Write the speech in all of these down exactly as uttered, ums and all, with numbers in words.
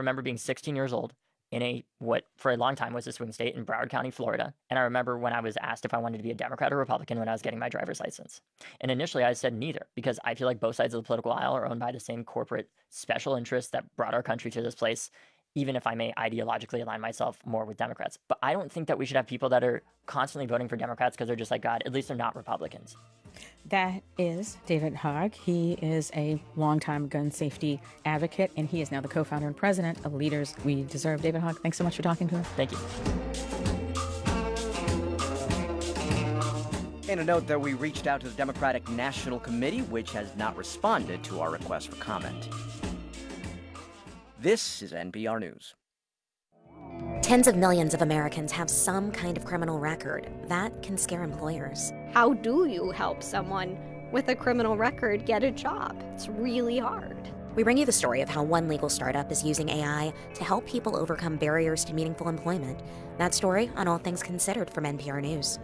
remember being sixteen years old in a what for a long time was a swing state in Broward County, Florida. And I remember when I was asked if I wanted to be a Democrat or Republican when I was getting my driver's license. And initially I said neither, because I feel like both sides of the political aisle are owned by the same corporate special interests that brought our country to this place, even if I may ideologically align myself more with Democrats. But I don't think that we should have people that are constantly voting for Democrats because they're just like, God, at least they're not Republicans. That is David Hogg. He is a longtime gun safety advocate, and he is now the co-founder and president of Leaders We Deserve. David Hogg, thanks so much for talking to us. Thank you. And a note that we reached out to the Democratic National Committee, which has not responded to our request for comment. This is N P R News. Tens of millions of Americans have some kind of criminal record. That can scare employers. How do you help someone with a criminal record get a job? It's really hard. We bring you the story of how one legal startup is using A I to help people overcome barriers to meaningful employment. That story on All Things Considered from N P R News.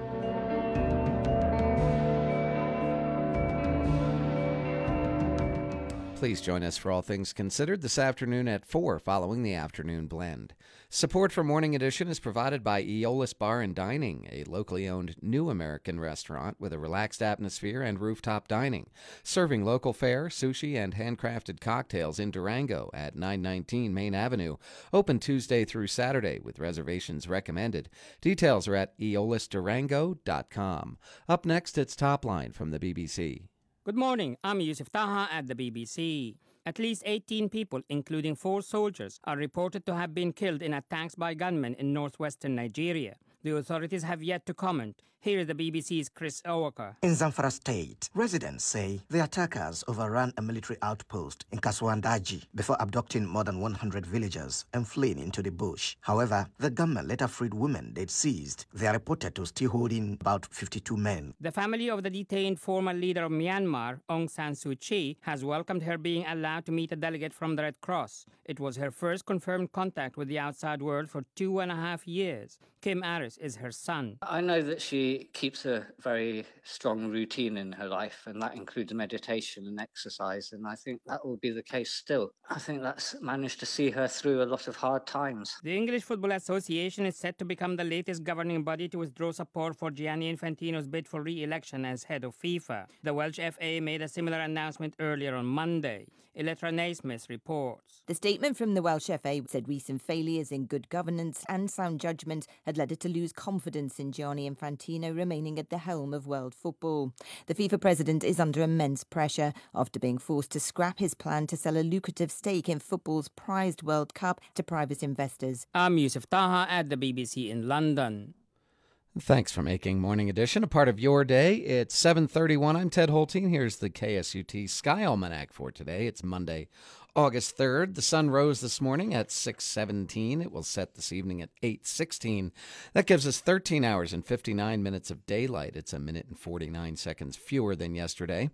Please join us for All Things Considered this afternoon at four following the afternoon blend. Support for Morning Edition is provided by Eolis Bar and Dining, a locally owned new American restaurant with a relaxed atmosphere and rooftop dining, serving local fare, sushi, and handcrafted cocktails in Durango at nine nineteen Main Avenue. Open Tuesday through Saturday with reservations recommended. Details are at eolis durango dot com. Up next, it's Top Line from the B B C. Good morning, I'm Yusuf Taha at the B B C. At least eighteen people, including four soldiers, are reported to have been killed in attacks by gunmen in northwestern Nigeria. The authorities have yet to comment. Here is the B B C's Chris Owaka. In Zamfara State, residents say the attackers overran a military outpost in Kaswandaji before abducting more than one hundred villagers and fleeing into the bush. However, the gunmen later freed women they'd seized. They are reported to still holding about fifty-two men. The family of the detained former leader of Myanmar, Aung San Suu Kyi, has welcomed her being allowed to meet a delegate from the Red Cross. It was her first confirmed contact with the outside world for two and a half years. Kim Aris is her son. I know that she keeps a very strong routine in her life, and that includes meditation and exercise, and I think that will be the case still. I think that's managed to see her through a lot of hard times. The English Football Association is set to become the latest governing body to withdraw support for Gianni Infantino's bid for re-election as head of FIFA. The Welsh F A made a similar announcement earlier on Monday. Electra Naismith reports. The statement from the Welsh F A said recent failures in good governance and sound judgment had led it to lose confidence in Gianni Infantino remaining at the helm of world football. The FIFA president is under immense pressure after being forced to scrap his plan to sell a lucrative stake in football's prized World Cup to private investors. I'm Yusuf Taha at the B B C in London. Thanks for making Morning Edition a part of your day. It's seven thirty-one. I'm Ted Holteen. Here's the K S U T Sky Almanac for today. It's Monday, August third. The sun rose this morning at six seventeen. It will set this evening at eight sixteen. That gives us thirteen hours and fifty-nine minutes of daylight. It's a minute and forty-nine seconds fewer than yesterday.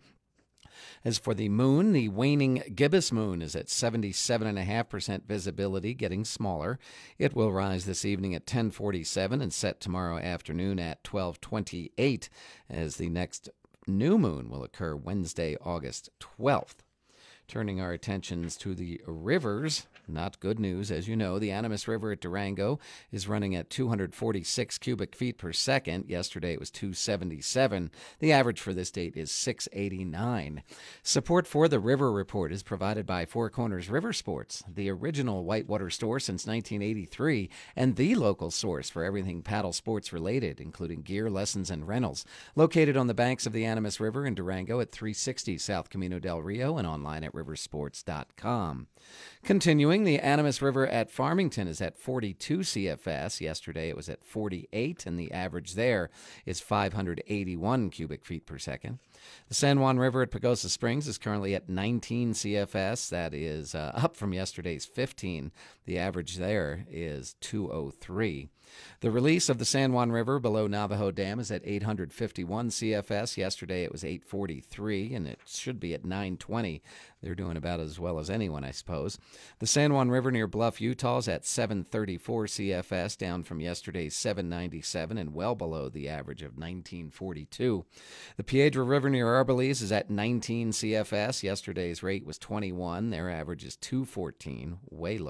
As for the moon, the waning gibbous moon is at seventy-seven point five percent visibility, getting smaller. It will rise this evening at ten forty-seven and set tomorrow afternoon at twelve twenty-eight, as the next new moon will occur Wednesday, August twelfth. Turning our attentions to the rivers, not good news. As you know, the Animas River at Durango is running at two hundred forty-six cubic feet per second. Yesterday it was two seventy-seven. The average for this date is six eighty-nine. Support for the River Report is provided by Four Corners River Sports, the original whitewater store since nineteen eighty-three, and the local source for everything paddle sports related, including gear, lessons, and rentals. Located on the banks of the Animas River in Durango at three sixty South Camino del Rio and online at riversports dot com. Continuing, the Animas River at Farmington is at forty-two C F S. Yesterday it was at forty-eight, and the average there is five hundred eighty-one cubic feet per second. The San Juan River at Pagosa Springs is currently at nineteen C F S. That is uh, up from yesterday's fifteen. The average there is two oh three. The release of the San Juan River below Navajo Dam is at eight hundred fifty-one C F S. Yesterday it was eight forty-three, and it should be at nine twenty. They're doing about as well as anyone, I suppose. The San Juan River near Bluff, Utah is at seven thirty-four C F S, down from yesterday's seven ninety-seven and well below the average of nineteen forty-two. The Piedra River near Arbalise is at nineteen C F S. Yesterday's rate was twenty-one. Their average is two fourteen, way low.